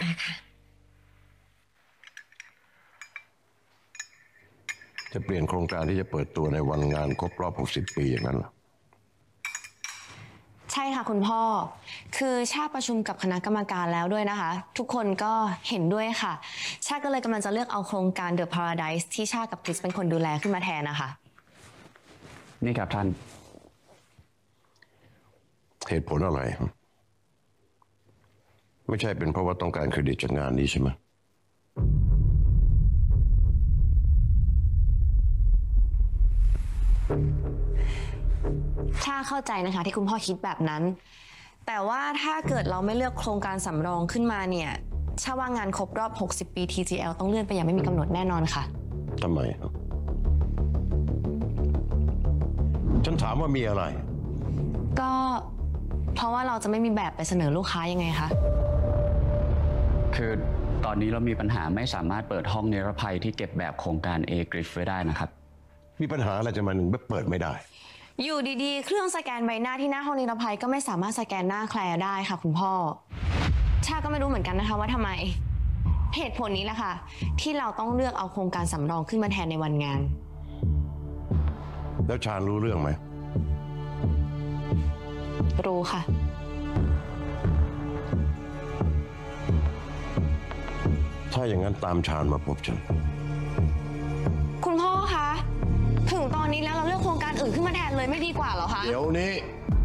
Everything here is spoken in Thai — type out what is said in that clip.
ค่ะจะเปลี่ยนโครงการที่จะเปิดตัวในวันงานครบรอบ 60 ปีอย่างนั้นเหรอใช่ค่ะคุณพ่อ คือชาติประชุมกับคณะกรรมการแล้วด้วยนะคะ ทุกคนก็เห็นด้วยค่ะ ชาติก็เลยกำลังจะเลือกเอาโครงการ The Paradise ที่ชาติกับคริสเป็นคนดูแลขึ้นมาแทนนะคะนี่ครับท่านเหตุผลอะไร ไม่ใช่เป็นเพราะว่าต้องการเครดิตจากงานนี้ใช่ไหมชาเข้าใจนะคะที่คุณพ่อคิดแบบนั้น แต่ว่าถ้าเกิดเราไม่เลือกโครงการสำรองขึ้นมาเนี่ยชาว่างานครบรอบ 60 ปี TGL ต้องเลื่อนไปอย่างไม่มีกำหนดแน่นอนค่ะทำไม ฉันถามว่ามีอะไรก็เพราะว่าเราจะไม่มีแบบไปเสนอลูกค้ายังไงคะคือตอนนี้เรามีปัญหาไม่สามารถเปิดห้องนิรภัยที่เก็บแบบโครงการ A Griff ไว้ได้นะครับมีปัญหาอะไรจะมาหนึ่งเปิดไม่ได้อยู่ดีๆ เครื่องสแกนใบหน้าที่หน้าห้องนิรภัยก็ไม่สามารถสแกนหน้าแคลร์ได้ค่ะคุณพ่อ ชาก็ไม่รู้เหมือนกันนะคะว่าทำไม เหตุผลนี้แหละค่ะ ที่เราต้องเลือกเอาโครงการสำรองขึ้นมาแทนในวันงานแล้วชาญรู้เรื่องไหมรู้ค่ะถ้าอย่างนั้นตามชาญมาพบฉันคุณพ่อคะ ถึงตอนนี้แล้วเราเลือกโครงการอื่นขึ้นมาแทนเลยไม่ดีกว่าเหรอคะเดี๋ยวนี้